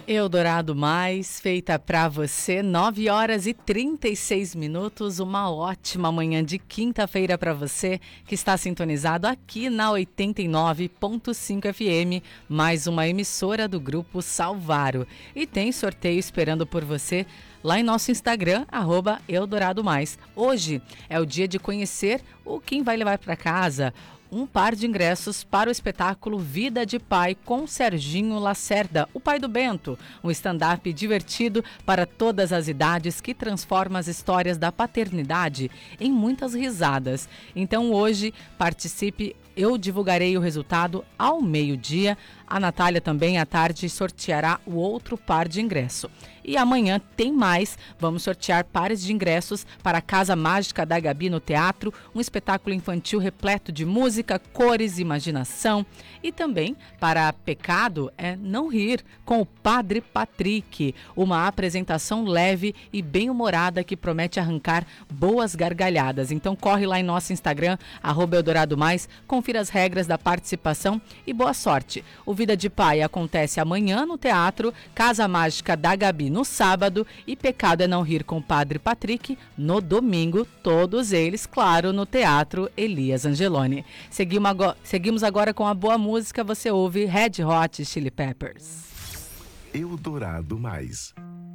Eldorado Mais, feita pra você, 9 horas e 36 minutos, uma ótima manhã de quinta-feira pra você que está sintonizado aqui na 89.5 FM, mais uma emissora do Grupo Salvaro. E tem sorteio esperando por você lá em nosso Instagram, @EldoradoMais. Hoje é o dia de conhecer quem vai levar para casa um par de ingressos para o espetáculo Vida de Pai com Serginho Lacerda, o pai do Bento, um stand-up divertido para todas as idades que transforma as histórias da paternidade em muitas risadas. Então hoje participe, eu divulgarei o resultado ao meio-dia. A Natália também à tarde sorteará o outro par de ingresso. E amanhã tem mais, vamos sortear pares de ingressos para a Casa Mágica da Gabi no Teatro, um espetáculo infantil repleto de música, cores, imaginação. E também para Pecado é Não Rir, com o Padre Patrick, uma apresentação leve e bem-humorada que promete arrancar boas gargalhadas. Então corre lá em nosso Instagram, @EldoradoMais, confira as regras da participação e boa sorte. O Vida de Pai acontece amanhã no Teatro, Casa Mágica da Gabi no sábado e Pecado é Não Rir com o Padre Patrick no domingo, todos eles, claro, no Teatro Elias Angeloni. Seguimos agora com a boa música, você ouve Red Hot Chili Peppers. Eldorado Mais.